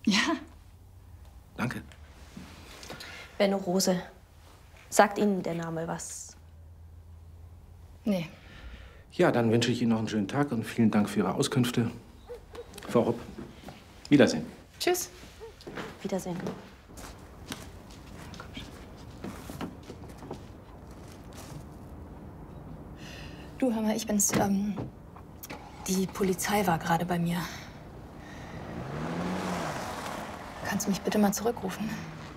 Ja. Danke. Benno Rose. Sagt Ihnen der Name was? Nee. Ja, dann wünsche ich Ihnen noch einen schönen Tag und vielen Dank für Ihre Auskünfte. Frau Rupp, Wiedersehen. Tschüss. Wiedersehen. Du, hör mal, ich bin's. Die Polizei war gerade bei mir. Kannst du mich bitte mal zurückrufen?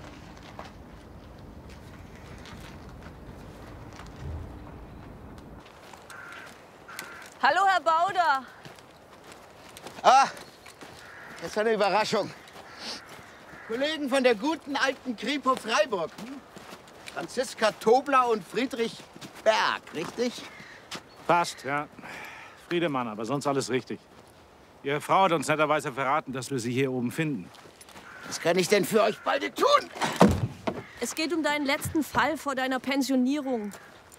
Hallo, Herr Bauder. Ah, das ist eine Überraschung. Kollegen von der guten alten Kripo Freiburg. Franziska Tobler und Friedrich Berg, richtig? Passt, ja. Friedemann, aber sonst alles richtig. Ihre Frau hat uns netterweise verraten, dass wir Sie hier oben finden. Was kann ich denn für euch beide tun? Es geht um deinen letzten Fall vor deiner Pensionierung.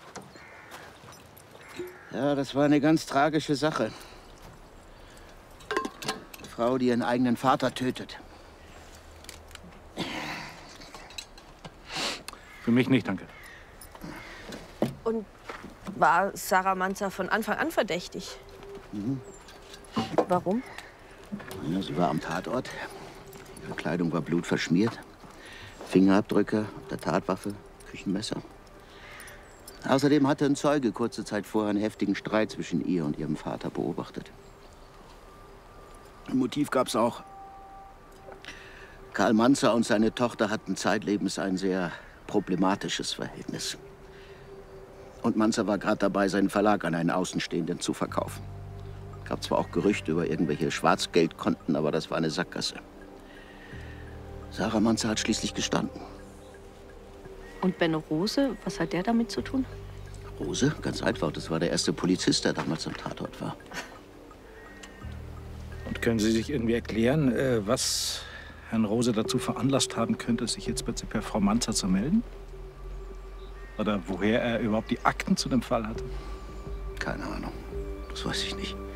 Ja, das war eine ganz tragische Sache. Eine Frau, die ihren eigenen Vater tötet. Für mich nicht, danke. Und war Sarah Manzer von Anfang an verdächtig? Mhm. Warum? Ja, sie war am Tatort. Ihre Kleidung war blutverschmiert. Fingerabdrücke auf der Tatwaffe, Küchenmesser. Außerdem hatte ein Zeuge kurze Zeit vorher einen heftigen Streit zwischen ihr und ihrem Vater beobachtet. Ein Motiv gab's auch. Karl Manzer und seine Tochter hatten zeitlebens ein sehr problematisches Verhältnis. Und Manzer war gerade dabei, seinen Verlag an einen Außenstehenden zu verkaufen. Gab zwar auch Gerüchte über irgendwelche Schwarzgeldkonten, aber das war eine Sackgasse. Sarah Manzer hat schließlich gestanden. Und Benno Rose, was hat der damit zu tun? Rose? Ganz einfach, das war der erste Polizist, der damals am Tatort war. Und können Sie sich irgendwie erklären, was Herrn Rose dazu veranlasst haben könnte, sich jetzt plötzlich bei Frau Manzer zu melden? Oder woher er überhaupt die Akten zu dem Fall hatte? Keine Ahnung, das weiß ich nicht.